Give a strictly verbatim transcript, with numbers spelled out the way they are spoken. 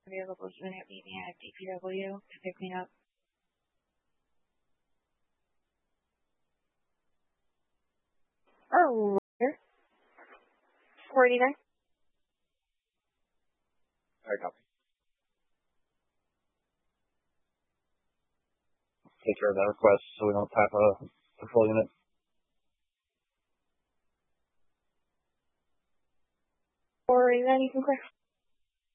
available unit meet me at D P W to pick me up. Oh, forty-nine. I copy. Take care of that request so we don't tap a patrol unit. forty-nine, you can clear.